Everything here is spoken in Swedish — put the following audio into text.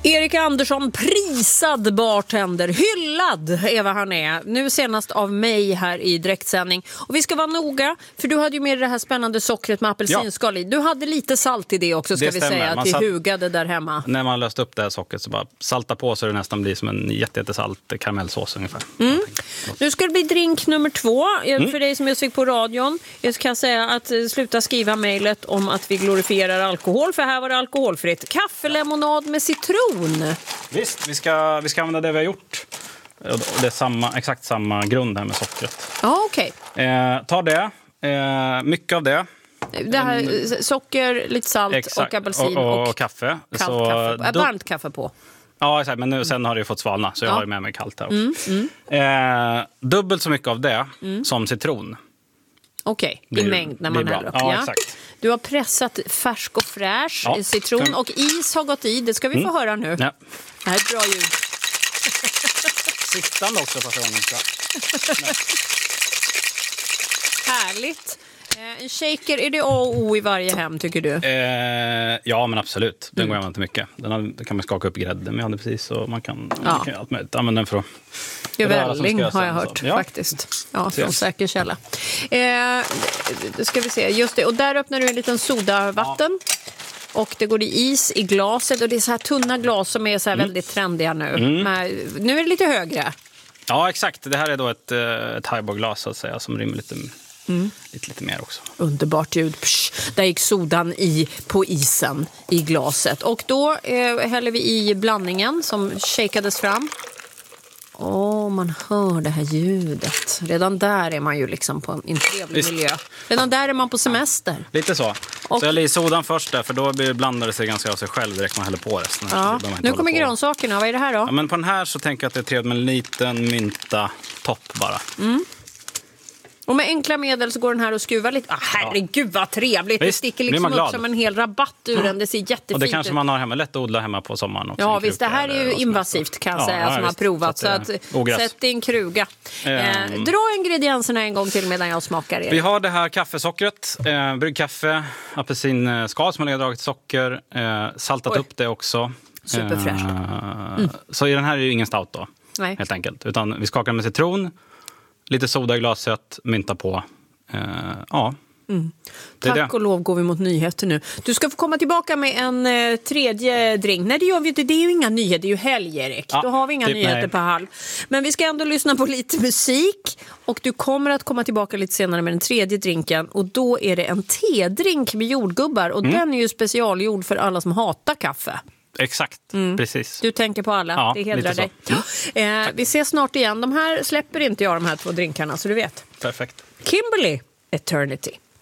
Erik Andersson, prisad bartender, hyllad är vad han är. Nu senast av mig här i direktsändning. Och vi ska vara noga, för du hade ju med det här spännande sockret med apelsinskal i. Du hade lite salt i det också, ska vi säga, att vi hugade där hemma. När man löst upp det här sockret så bara salta på så det nästan blir som en jättesalt karamellsås ungefär. Nu ska det bli drink nummer 2. För dig som är svig på radion, jag ska säga att sluta skriva mejlet om att vi glorifierar alkohol, för här var det alkoholfritt. Kaffelemonad med citron. Visst, vi ska använda det vi har gjort. Det är exakt samma grund här med sockret. Ja, okej. Ta det. Mycket av det. Det här, socker, lite salt, exakt, och apelsin och kaffe. Kallt kaffe. Varmt kaffe på. Ja, exakt, men nu, sen har det ju fått svalna, så jag har ju med mig kallt här också. Dubbelt så mycket av det som citron. Okej, i mängd när man häller upp. Ja, exakt. Du har pressat färsk och fräsch citron och is har gått i. Det ska vi få höra nu. Ja. Det här är ett bra ljud. Sittande också på förhållningen. Härligt. En shaker, är det A och O i varje hem, tycker du? Ja, men absolut. Den går jag till mycket. Den kan man skaka upp grädde med, hade precis, och man kan allt möjligt. Använda den för att... Välling har jag hört, faktiskt. Ja, från säker källa. Det ska vi se, just det. Och där öppnar du en liten sodavatten. Och det går i is i glaset. Och det är så här tunna glas som är så här väldigt trendiga nu. Men nu är det lite högre. Ja, exakt. Det här är då ett highball-glas, så att säga, som rymmer lite mer också. Underbart ljud. Där gick sodan på isen i glaset. Och då häller vi i blandningen som shakades fram. Man hör det här ljudet. Redan där är man ju liksom på en trevlig miljö. Redan där är man på semester. Lite så. Så jag häller i sodan först där, för då blandar det sig ganska av sig själv direkt man häller på resten. Ja. Nu kommer grönsakerna. Vad är det här då? Ja, men på den här så tänker jag att det är trevligt med en liten mynta-topp bara. Och med enkla medel så går den här och skruvar lite. Herregud vad trevligt. Visst, det sticker liksom upp som en hel rabatt ur den. Det ser jättefint ut. Och det kanske man har hemma, lätt att odla hemma på sommaren också. Ja, visst, det här är ju invasivt kan jag säga, som har provat. Så att, sätt i en kruga. Dra ingredienserna en gång till medan jag smakar det. Vi har det här kaffesockret, bryggkaffe, apelsinskal som har dragit socker, saltat upp det också. Superfräscht. Så i den här är ju ingen stout då, helt enkelt. Utan vi skakar med citron, lite soda i glaset, mynta på. Tack och lov går vi mot nyheter nu. Du ska få komma tillbaka med en tredje drink. Nej, det gör vi inte. Det är ju inga nyheter. Det är ju helg, Erik. Då har vi inga nyheter på halv. Men vi ska ändå lyssna på lite musik. Och du kommer att komma tillbaka lite senare med den tredje drinken. Och då är det en tedrink med jordgubbar. Och den är ju specialgjord för alla som hatar kaffe. Exakt, precis. Du tänker på alla, det hedrar dig. Vi ses snart igen. De här släpper inte jag, de här 2 drinkarna, så du vet. Perfekt. Kimberly, Eternity.